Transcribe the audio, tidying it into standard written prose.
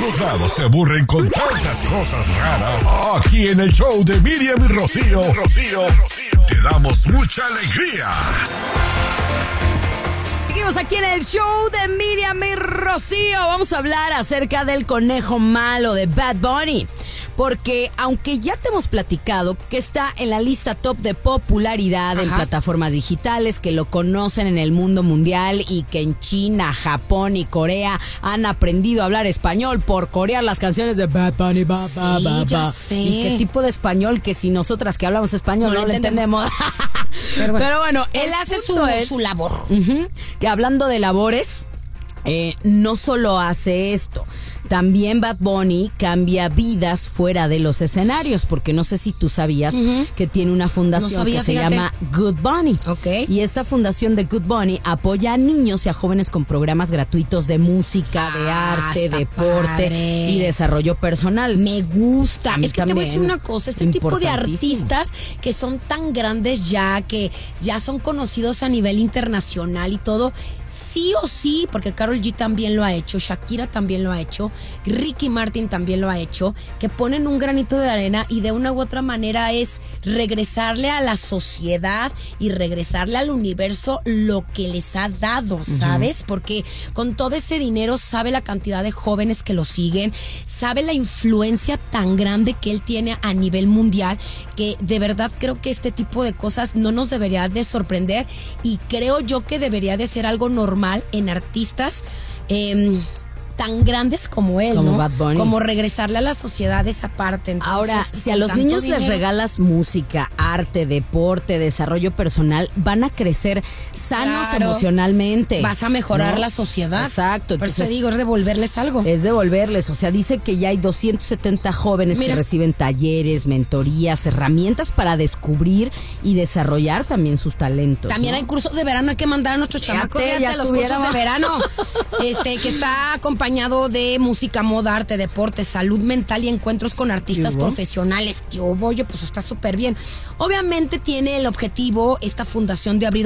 todos lados se aburren con tantas cosas raras. Aquí en el show de Miriam y Rocío, te damos mucha alegría. Seguimos aquí en el show de Miriam y Rocío. Vamos a hablar acerca del conejo malo de Bad Bunny. Porque aunque ya te hemos platicado que está en la lista top de popularidad en plataformas digitales, que lo conocen en el mundo mundial y que en China, Japón y Corea han aprendido a hablar español por corear las canciones de Bad Bunny. Ya sé. Y qué tipo de español que si nosotras que hablamos español no lo entendemos. Pero bueno, él hace su labor. Que hablando de labores, no solo hace esto. También Bad Bunny cambia vidas fuera de los escenarios, porque no sé si tú sabías que tiene una fundación que se llama Good Bunny. Okay. Y esta fundación de Good Bunny apoya a niños y a jóvenes con programas gratuitos de música, de arte, deporte y desarrollo personal. Me gusta. Es que te voy a decir una cosa, este tipo de artistas que son tan grandes ya, que ya son conocidos a nivel internacional y todo, sí o sí, porque Karol G también lo ha hecho, Shakira también lo ha hecho, Ricky Martin también lo ha hecho, que ponen un granito de arena y de una u otra manera es regresarle a la sociedad y regresarle al universo lo que les ha dado, ¿sabes? Porque con todo ese dinero sabe la cantidad de jóvenes que lo siguen, sabe la influencia tan grande que él tiene a nivel mundial, que de verdad creo que este tipo de cosas no nos debería de sorprender y creo yo que debería de ser algo normal en artistas tan grandes como él, como ¿no? Bad Bunny. Como regresarle a la sociedad esa parte. Entonces, ahora, si a los niños les regalas música, arte, deporte, desarrollo personal, van a crecer sanos emocionalmente. Vas a mejorar la sociedad. Exacto. Por eso digo, es devolverles algo. Es devolverles. O sea, dice que ya hay 270 jóvenes que reciben talleres, mentorías, herramientas para descubrir y desarrollar también sus talentos. También hay cursos de verano, hay que mandar a nuestros chamacos a los cursos de verano. Que está acompañado de música, moda, arte, deporte, salud mental y encuentros con artistas profesionales. Y oye, pues está súper bien. Obviamente tiene el objetivo esta fundación de abrir